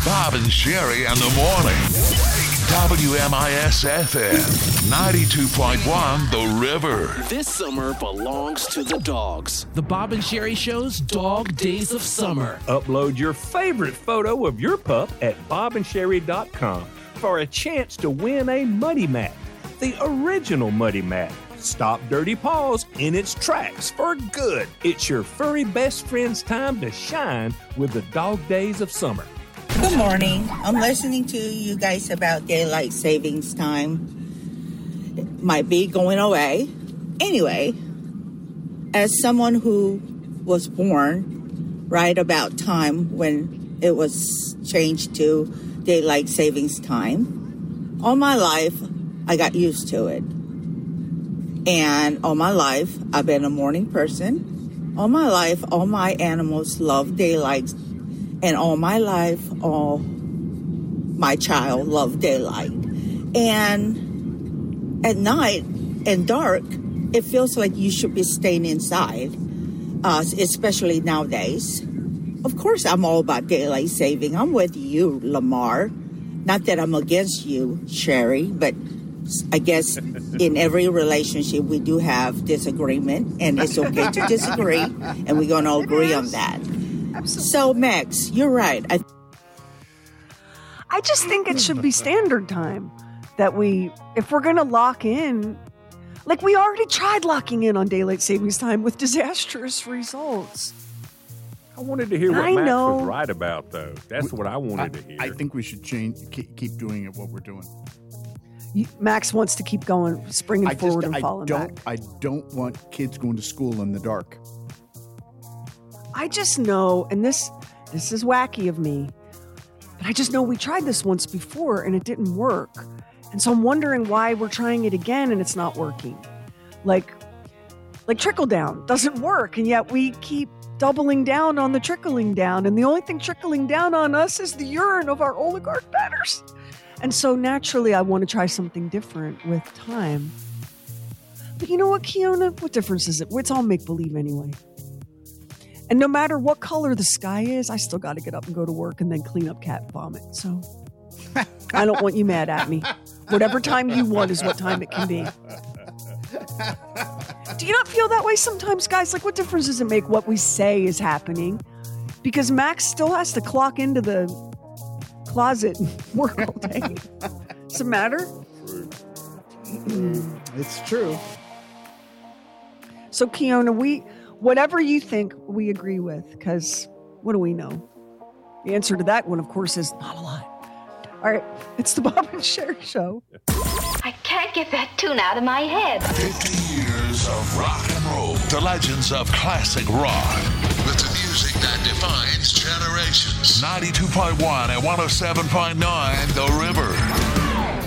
Bob and Sherry in the morning. WMIS-FM, 92.1 The River. This summer belongs to the dogs. The Bob and Sherry Show's Dog Days of Summer. Upload your favorite photo of your pup at bobandsherry.com for a chance to win a Muddy Mat. The original Muddy Mat. Stop dirty paws in its tracks for good. It's your furry best friend's time to shine with the Dog Days of Summer. Good morning. I'm listening to you guys about daylight savings time. It might be going away. Anyway, as someone who was born right about time when it was changed to daylight savings time, all my life I got used to it. And all my life I've been a morning person. All my life, all my animals love daylight. And all my life, all my child loved daylight. And at night and dark, it feels like you should be staying inside, especially nowadays. Of course, I'm all about daylight saving. I'm with you, Lamar. Not that I'm against you, Sherry, but I guess in every relationship we do have disagreement, and it's okay to disagree, and we're going to agree on that. Absolutely. So, Max, you're right. I just think it should be standard time that if we're going to lock in, like we already tried locking in on daylight savings time with disastrous results. I wanted to hear what Max was right about, though. That's what I wanted to hear. I think we should keep doing it what we're doing. Max wants to keep going, springing forward and falling back. I don't want kids going to school in the dark. I just know, and this is wacky of me, but I just know we tried this once before and it didn't work. And so I'm wondering why we're trying it again and it's not working. Like trickle down doesn't work, and yet we keep doubling down on the trickling down. And the only thing trickling down on us is the urine of our oligarch betters. And so naturally I want to try something different with time. But you know what, Kiona? What difference is it? It's all make-believe anyway. And no matter what color the sky is, I still got to get up and go to work and then clean up cat vomit. So I don't want you mad at me. Whatever time you want is what time it can be. Do you not feel that way sometimes, guys? Like, what difference does it make what we say is happening? Because Max still has to clock into the closet and work all day. Does it matter? It's true. So, Kiona, whatever you think, we agree with, because what do we know? The answer to that one, of course, is not a lot. All right, it's the Bob and Sherry Show. I can't get that tune out of my head. 50 years of rock and roll. The legends of classic rock. With the music that defines generations. 92.1 and 107.9 The River.